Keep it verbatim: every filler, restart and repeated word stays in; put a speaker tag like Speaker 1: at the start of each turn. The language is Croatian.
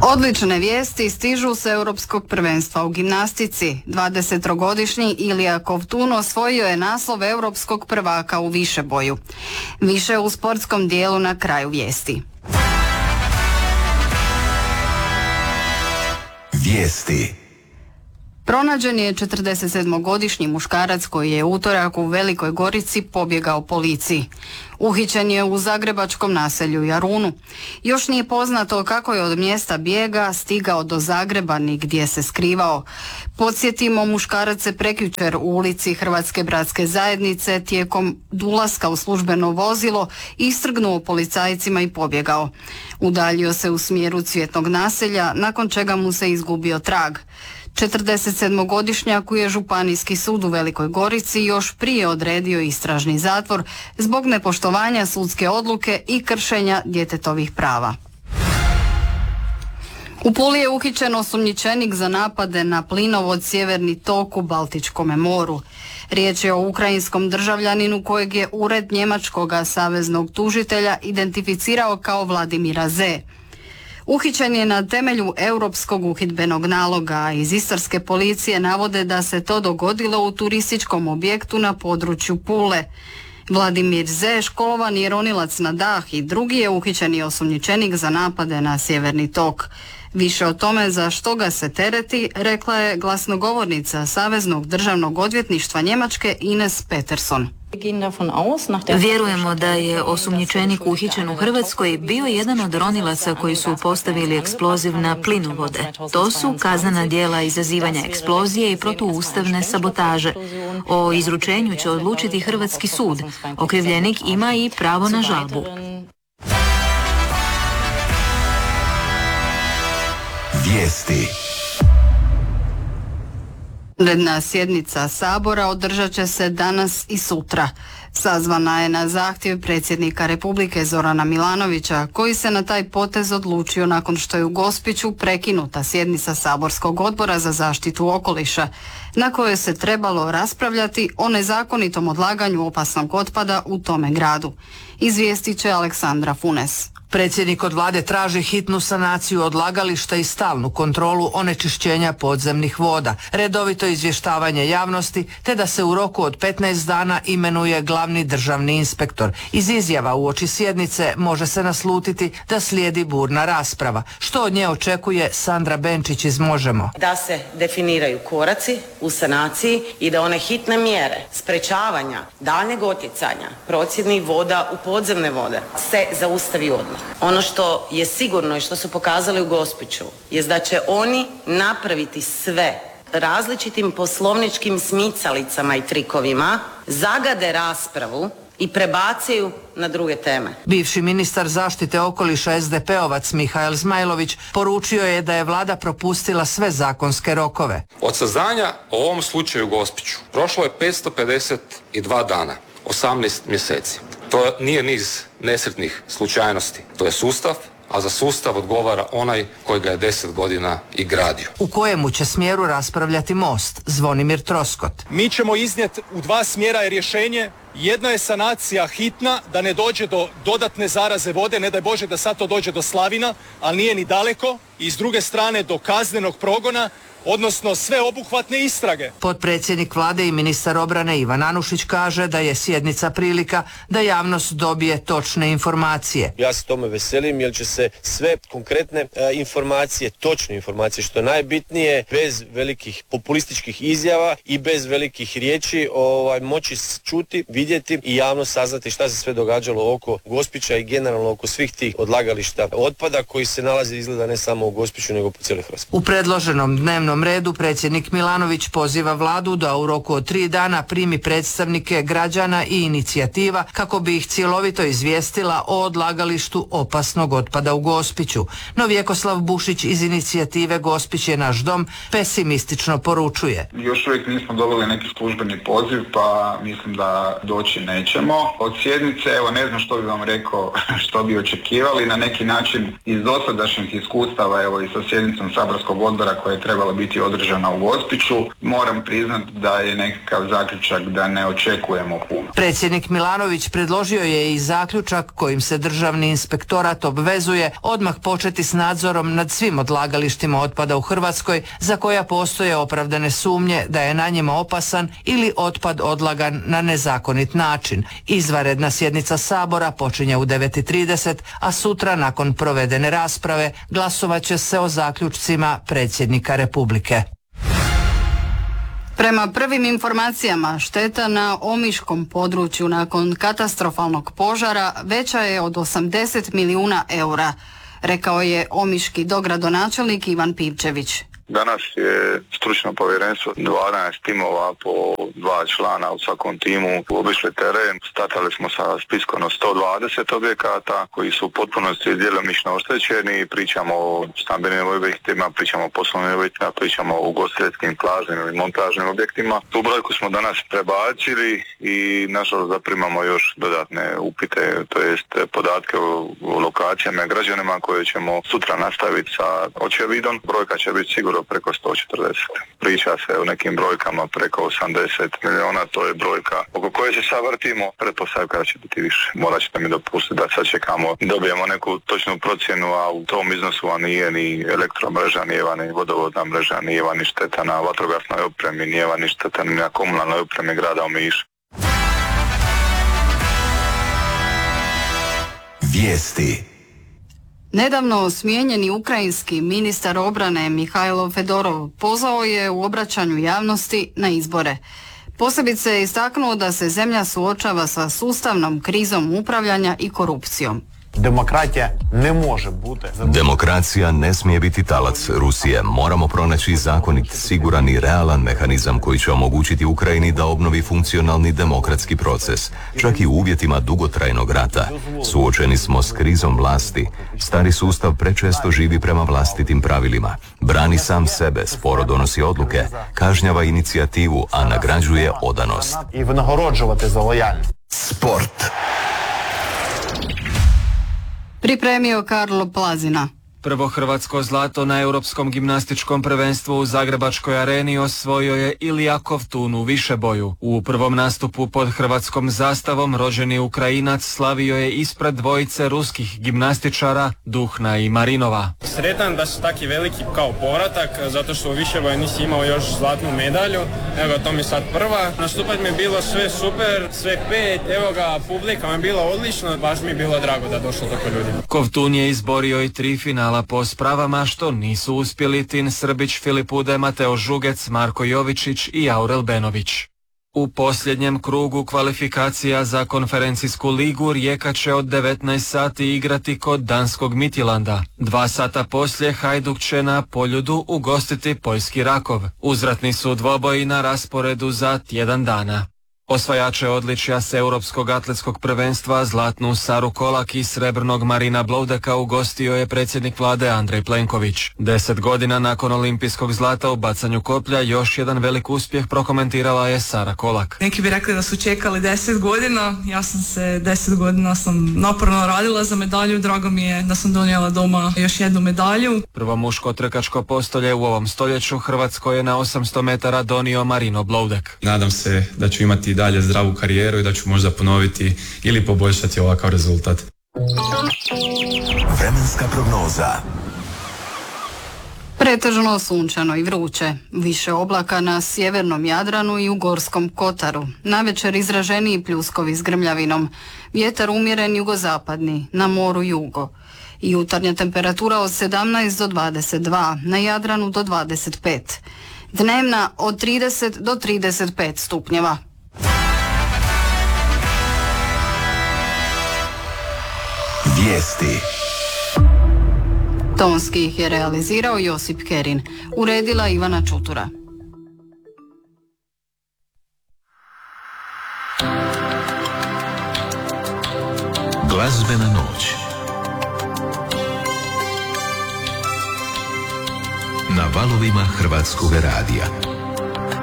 Speaker 1: Odlične vijesti stižu s europskog prvenstva u gimnastici. dvadesetogodišnji Ilija Kovtun osvojio je naslov europskog prvaka u višeboju. Više u sportskom dijelu na kraju vijesti.
Speaker 2: Vijesti.
Speaker 1: Pronađen je četrdesetsedmogodišnji muškarac koji je utorak u Velikoj Gorici pobjegao policiji. Uhićen je u zagrebačkom naselju Jarunu. Još nije poznato kako je od mjesta bijega stigao do Zagreba ni gdje se skrivao. Podsjetimo, muškarac se prekjučer u ulici Hrvatske bratske zajednice tijekom ulaska u službeno vozilo istrgnuo policajcima i pobjegao. Udaljio se u smjeru Cvjetnog naselja, nakon čega mu se izgubio trag. četrdesetsedmogodišnjaku je Županijski sud u Velikoj Gorici još prije odredio istražni zatvor zbog nepoštovanja sudske odluke i kršenja djetetovih prava. U Puli je uhićen osumnjičenik za napade na plinovod Sjeverni tok u Baltičkome moru. Riječ je o ukrajinskom državljaninu kojeg je ured njemačkog saveznog tužitelja identificirao kao Vladimira Z. Uhićen je na temelju europskog uhidbenog naloga, a iz istarske policije navode da se to dogodilo u turističkom objektu na području Pule. Vladimir Z, školovan je ronilac na dah i drugi je uhićeni osumnjičenik za napade na Sjeverni tok. Više o tome za što ga se tereti rekla je glasnogovornica Saveznog državnog odvjetništva Njemačke Ines Peterson.
Speaker 3: Vjerujemo da je osumnjičenik uhićen u Hrvatskoj bio jedan od ronilaca koji su postavili eksploziv na plinovode. To su kaznena djela izazivanja eksplozije i protuustavne sabotaže. O izručenju će odlučiti Hrvatski sud. Okrivljenik ima i pravo na žalbu.
Speaker 2: Vijesti.
Speaker 1: Redna sjednica Sabora održat će se danas i sutra. Sazvana je na zahtjev predsjednika Republike Zorana Milanovića, koji se na taj potez odlučio nakon što je u Gospiću prekinuta sjednica Saborskog odbora za zaštitu okoliša, na kojoj se trebalo raspravljati o nezakonitom odlaganju opasnog otpada u tome gradu. Izvijestit će Aleksandra Funes.
Speaker 4: Predsjednik od vlade traži hitnu sanaciju odlagališta i stalnu kontrolu onečišćenja podzemnih voda, redovito izvještavanje javnosti, te da se u roku od petnaest dana imenuje glavni državni inspektor. Iz izjava uoči sjednice može se naslutiti da slijedi burna rasprava. Što od nje očekuje Sandra Benčić iz Možemo?
Speaker 5: Da se definiraju koraci u sanaciji i da one hitne mjere sprečavanja daljnjeg otjecanja procjednih voda u podzemne vode se zaustavi odmah. Ono što je sigurno i što su pokazali u Gospiću je da će oni napraviti sve različitim poslovničkim smicalicama i trikovima, zagade raspravu i prebacaju na druge teme.
Speaker 4: Bivši ministar zaštite okoliša es de pe ovac Mihael Zmajlović poručio je da je vlada propustila sve zakonske rokove.
Speaker 6: Od saznanja o ovom slučaju u Gospiću prošlo je petsto pedeset dva dana, osamnaest mjeseci. To nije niz nesretnih slučajnosti, to je sustav, a za sustav odgovara onaj koji ga je deset godina i gradio.
Speaker 4: U kojemu će smjeru raspravljati Most? Zvonimir Troskot.
Speaker 7: Mi ćemo iznijeti u dva smjera je rješenje. Jedno je sanacija hitna, da ne dođe do dodatne zaraze vode, ne daj Bože da sad to dođe do slavina, ali nije ni daleko. I s druge strane do kaznenog progona, odnosno sveobuhvatne istrage.
Speaker 4: Potpredsjednik vlade i ministar obrane Ivan Anušić kaže da je sjednica prilika da javnost dobije točne informacije.
Speaker 8: Ja se tome veselim jer će se sve konkretne e, informacije, točne informacije, što je najbitnije, bez velikih populističkih izjava i bez velikih riječi ovaj, moći čuti, vidjeti i javno saznati šta se sve događalo oko Gospića i generalno oko svih tih odlagališta otpada koji se nalaze izgleda ne samo u Gospiću nego po cijeloj Hrvatskoj.
Speaker 4: U predloženom dnevnom redu predsjednik Milanović poziva vladu da u roku od tri dana primi predstavnike građana i inicijativa kako bi ih cjelovito izvijestila o odlagalištu opasnog otpada u Gospiću. No Vjekoslav Bušić iz inicijative Gospić je naš dom pesimistično poručuje.
Speaker 9: Još uvijek nismo dobili neki službeni poziv, pa mislim da doći nećemo. Od sjednice, evo ne znam što bi vam rekao, što bi očekivali, na neki način iz dosadašnjih iskustava skupa evo i sa sjednicom saborskog odbora koja je trebala biti održana u Gospiću. Moram priznati da je nekakav zaključak da ne očekujemo puno.
Speaker 4: Predsjednik Milanović predložio je i zaključak kojim se Državni inspektorat obvezuje odmah početi s nadzorom nad svim odlagalištima otpada u Hrvatskoj za koja postoje opravdane sumnje da je na njima opasan ili otpad odlagan na nezakonit način. Izvanredna sjednica Sabora počinje u devet i trideset, a sutra nakon provedene rasprave glasovat će se o zaključcima predsjednika Republike.
Speaker 1: Prema prvim informacijama, šteta na omiškom području nakon katastrofalnog požara veća je od osamdeset milijuna eura, rekao je omiški dogradonačelnik Ivan Pivčević.
Speaker 10: Danas je stručno povjerenstvo dvanaest timova po dva člana u svakom timu obišli teren. Startali smo sa spiskom od sto dvadeset objekata koji su u potpunosti djelomično oštećeni. Pričamo o stambenim objektima, pričamo o poslovnim objektima, pričamo o ugostiteljskim, plažnim ili montažnim objektima. Tu brojku smo danas prebacili i nažalost zaprimamo još dodatne upite, to jest podatke o, o lokacijama i građanima koje ćemo sutra nastaviti sa očevidom. Brojka će biti sigurno preko sto četrdeset. Priča se o nekim brojkama preko osamdeset milijuna, to je brojka oko koje se sad vrtimo, pretpostavka da će biti više. Morat ćete mi dopustiti da sad čekamo, dobijemo neku točnu procjenu, a u tom iznosu nije ni elektromreža, nije ni vodovodna mreža, nije ni šteta na vatrogasnoj opremi, nije ni šteta ni na komunalnoj opremi grada Omiša.
Speaker 2: Vijesti.
Speaker 1: Nedavno smijenjeni ukrajinski ministar obrane Mihajlo Fedorov pozvao je u obraćanju javnosti na izbore. Posebice je istaknuo da se zemlja suočava sa sustavnom krizom upravljanja i korupcijom.
Speaker 11: Demokratija ne može biti.
Speaker 12: Demokracija ne smije biti talac Rusije. Moramo pronaći zakonit, siguran i realan mehanizam koji će omogućiti Ukrajini da obnovi funkcionalni demokratski proces. Čak i u uvjetima dugotrajnog rata. Suočeni smo s krizom vlasti. Stari sustav prečesto živi prema vlastitim pravilima. Brani sam sebe, sporo donosi odluke, kažnjava inicijativu, a nagrađuje odanost.
Speaker 11: I vynagorođувати za lojalnost.
Speaker 2: Sport.
Speaker 1: Pripremio Karlo Plazina.
Speaker 13: Prvo hrvatsko zlato na europskom gimnastičkom prvenstvu u Zagrebačkoj areni osvojio je Ilija Kovtun u višeboju. U prvom nastupu pod hrvatskom zastavom rođeni Ukrajinac slavio je ispred dvojice ruskih gimnastičara Duhna i Marinova.
Speaker 14: Sretan da su taki veliki kao povratak, zato što u višeboju nisi imao još zlatnu medalju. Evo to mi sad prva. Nastupat mi je bilo sve super, sve pet, evo ga, publika mi je bila odlična, baš mi je bilo drago da došlo tako ljudi.
Speaker 13: Kovtun je izborio i tri finala po spravama što nisu uspjeli Tin Srbić, Filip Ude, Mateo Žugec, Marko Jovičić i Aurel Benović. U posljednjem krugu kvalifikacija za konferencijsku ligu Rijeka će od devetnaest sati igrati kod danskog Midtjylanda. Dva sata poslije Hajduk će na Poljudu ugostiti poljski Rakov. Uzvratni su dvoboji na rasporedu za tjedan dana. Osvajače odličja s Europskog atletskog prvenstva zlatnu Saru Kolak i srebrnog Marina Bloudeka ugostio je predsjednik vlade Andrej Plenković. Deset godina nakon olimpijskog zlata u bacanju koplja još jedan velik uspjeh prokomentirala je Sara Kolak.
Speaker 15: Neki bi rekli da su čekali deset godina, ja sam se deset godina sam naporno radila za medalju, drago mi je da sam donijela doma još jednu medalju.
Speaker 13: Prvo muško trkačko postolje u ovom stoljeću Hrvatsko je na osamsto metara donio Marino Bloudek.
Speaker 16: Nadam se da ću imati dalje zdravu karijeru i da ću možda ponoviti ili poboljšati ovakav rezultat.
Speaker 2: Vremenska prognoza.
Speaker 1: Pretežno sunčano i vruće. Više oblaka na sjevernom Jadranu i u Gorskom Kotaru. Navečer izraženiji pljuskovi s grmljavinom. Vjetar umjeren jugozapadni, na moru jugo. I jutarnja temperatura od sedamnaest do dvadeset dva, na Jadranu do dvadeset pet. Dnevna od trideset do trideset pet stupnjeva.
Speaker 2: Vijesti.
Speaker 1: Tonski ih je realizirao Josip Kerin. Uredila Ivana Čutura.
Speaker 2: Glazbena noć. Na valovima Hrvatskog radija.